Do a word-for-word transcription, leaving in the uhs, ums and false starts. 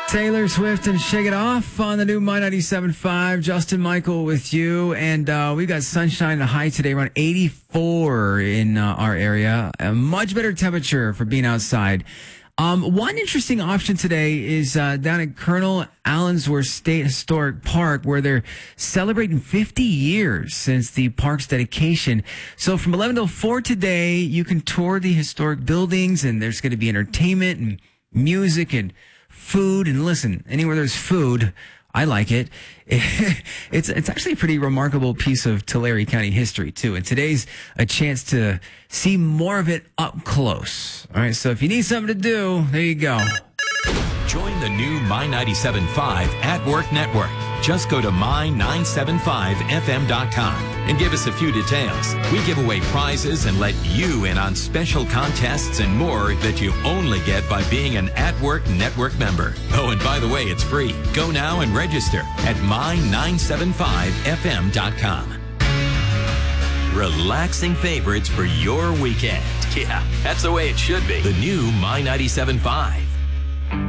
Taylor Swift and Shake It Off on the new My ninety-seven point five. Justin Michael with you. And uh, we've got sunshine and a high today, around eighty-four in uh, our area. A much better temperature for being outside. Um, one interesting option today is uh, down at Colonel Allensworth State Historic Park, where they're celebrating fifty years since the park's dedication. So from eleven till four today, you can tour the historic buildings, and there's going to be entertainment and music and food. And listen, anywhere there's food, I like it. It's it's actually a pretty remarkable piece of Tulare County history, too. And today's a chance to see more of it up close. All right, so if you need something to do, there you go. Join the new My ninety-seven point five At Work Network. Just go to my nine seven five f m dot com and give us a few details. We give away prizes and let you in on special contests and more that you only get by being an At Work Network member. Oh, and by the way, it's free. Go now and register at my nine seven five f m dot com. Relaxing favorites for your weekend. Yeah, that's the way it should be. The new My ninety-seven point five.